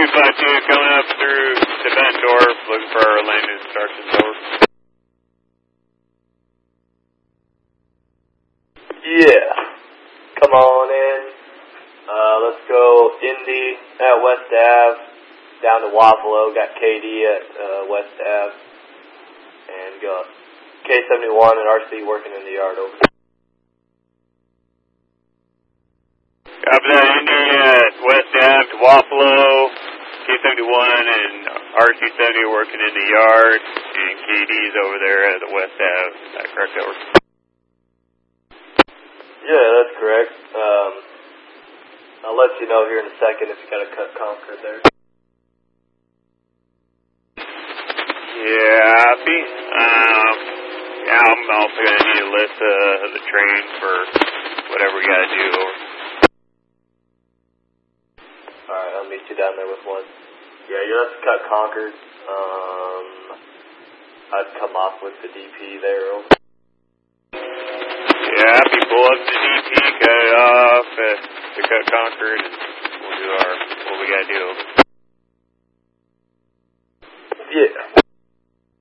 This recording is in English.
252 coming up through the Bettendorf, looking for our landing instructions over. Yeah. Come on in. Let's go Indy at West Ave, down to Wapello, got KD at West Ave, and got K71 and RC working in the yard over. Copy that, Indy at West Ave to Wapello, K71 and RC70 working in the yard, and KD's over there at the West Ave. Is that correct, over? Yeah, that's correct. I'll let you know here in a second if you got to cut Concord there. Yeah, I'm also going to need a list of the train for whatever we got to do. Alright, I'll meet you down there with one. Yeah, you'll have to cut Concord. I'd come off with the DP there. Yeah, pull up the DP, cut it off to cut Concord.